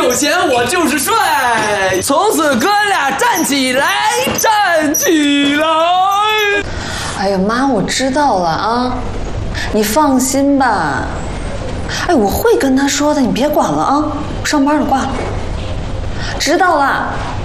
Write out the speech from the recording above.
有钱我就是帅，从此哥俩站起来，站起来。 哎呀妈，我知道了啊，你放心吧。哎，我会跟他说的，你别管了啊，上班了，挂了。知道了。